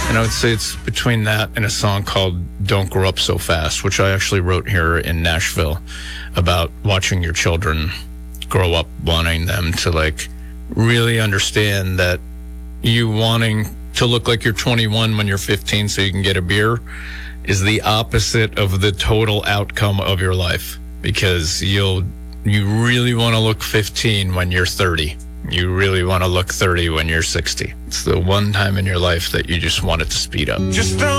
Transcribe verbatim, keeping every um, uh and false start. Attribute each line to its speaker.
Speaker 1: And I would say it's between that and a song called Don't Grow Up So Fast, which I actually wrote here in Nashville about watching your children grow up, wanting them to like really understand that you wanting to look like you're twenty-one when you're fifteen so you can get a beer is the opposite of the total outcome of your life, because you'll you really want to look fifteen when you're thirty. You really want to look thirty when you're sixty. It's the one time in your life that you just want it to speed up.
Speaker 2: Just